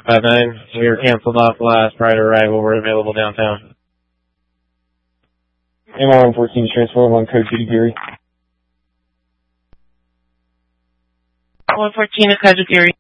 559. We were canceled off last prior to arrival. We're available downtown. MR-114 transfer on code Judy Geary. 114 to Code Geary.